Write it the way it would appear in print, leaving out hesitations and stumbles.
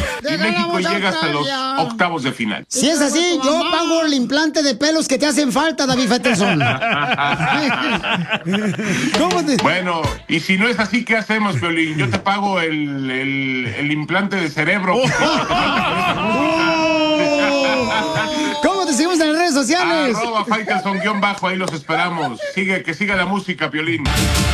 y México llega hasta los octavos de final. Si es así, yo pago el implante de pelos que te hacen falta, David Faitelson. Bueno, y si no es así, ¿qué hacemos, Piolín? Yo te pago el implante de cerebro. ¿Cómo te seguimos en las redes sociales? @Faitelson_, ahí los esperamos. Que siga la música, Piolín.